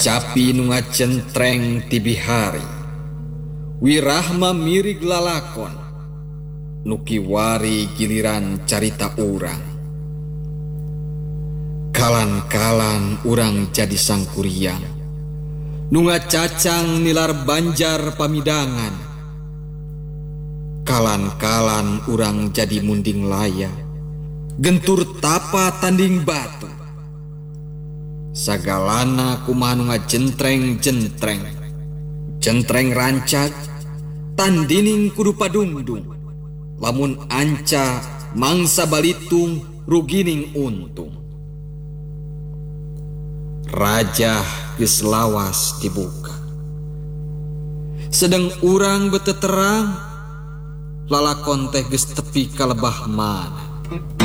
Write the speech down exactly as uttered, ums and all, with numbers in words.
Capi nu ngacentreng ti bihari, wirahma mirig lalakon, nukiwari giliran carita urang. Kalan-kalan urang jadi sangkuriang, nu ngacacang nilar banjar pamidangan. Kalan-kalan urang jadi munding laya, gentur tapa tanding batu. Sagalana kumaha nu ngajentreng-jentreng, jentreng rancag, tandining kudu padungdung. Lamun anca mangsa balitung rugining untung. Raja geus lawas dibuka, sedang urang beuteterang, lalakon teh geus tepi ka lebah mana.